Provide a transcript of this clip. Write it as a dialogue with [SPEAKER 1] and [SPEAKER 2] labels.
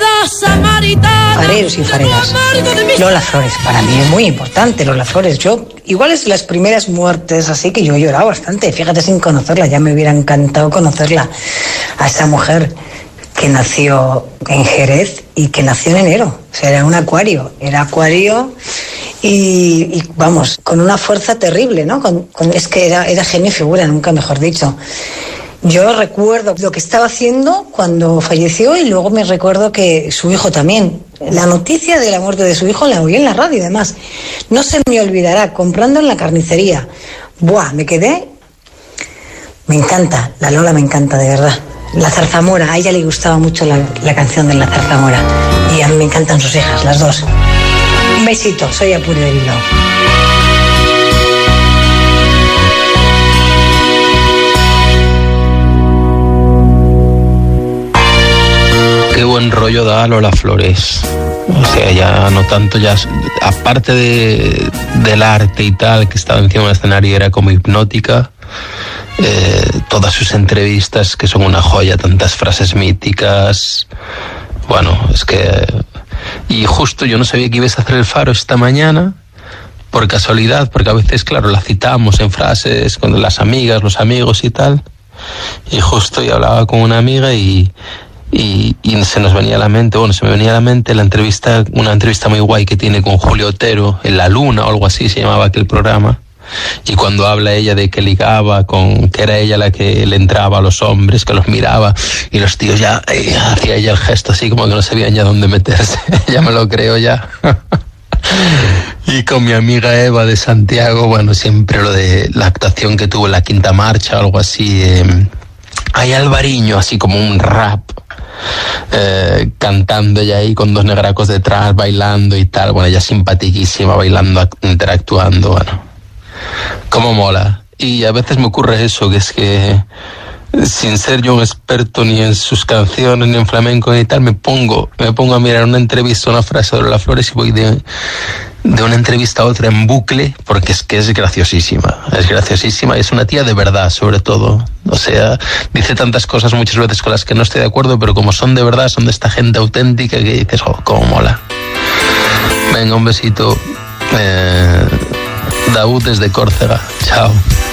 [SPEAKER 1] Fareros y fareras. Lola Flores, para mí es muy importante Lola Flores. Yo, igual es de las primeras muertes así que yo he llorado bastante. Fíjate, sin conocerla, ya me hubiera encantado conocerla. A esa mujer que nació en Jerez y que nació en enero. O sea, era acuario y vamos, con una fuerza terrible, ¿no? Es que era genio y figura, nunca mejor dicho. Yo recuerdo lo que estaba haciendo cuando falleció y luego me recuerdo que su hijo también. La noticia de la muerte de su hijo la oí en la radio, además. No se me olvidará, comprando en la carnicería. Buah, me quedé. Me encanta, la Lola me encanta, de verdad. La zarzamora, a ella le gustaba mucho la canción de la zarzamora. Y a mí me encantan sus hijas, las dos. Un besito, soy Apure de Bilbao.
[SPEAKER 2] Qué buen rollo da Lola Flores. O sea, ya no tanto, ya aparte del arte y tal, que estaba encima del escenario, era como hipnótica. Todas sus entrevistas, que son una joya, tantas frases míticas. Bueno, es que... Y justo yo no sabía que ibas a hacer el Faro esta mañana, por casualidad, porque a veces, claro, la citamos en frases con las amigas, los amigos y tal. Y justo yo hablaba con una amiga y se nos venía a la mente, se me venía a la mente una entrevista muy guay que tiene con Julio Otero, en La Luna o algo así se llamaba aquel programa. Y cuando habla ella de que ligaba que era ella la que le entraba a los hombres, que los miraba, y los tíos ya hacía ella el gesto así como que no sabían ya dónde meterse. Ya me lo creo ya. Y con mi amiga Eva de Santiago, siempre lo de la actuación que tuvo en la Quinta Marcha o algo así. Hay Alvariño, así como un rap, cantando ella ahí con dos negracos detrás, bailando y tal. Ella simpaticísima, bailando, interactuando, cómo mola. Y a veces me ocurre eso, que es que sin ser yo un experto ni en sus canciones ni en flamenco ni tal, me pongo a mirar una entrevista, una frase de Lola Flores y voy de una entrevista a otra en bucle, porque es que es graciosísima y es una tía de verdad, sobre todo. O sea, dice tantas cosas muchas veces con las que no estoy de acuerdo, pero como son de verdad, son de esta gente auténtica que dices, cómo mola. Venga, un besito. Daud desde Córcega. Chao.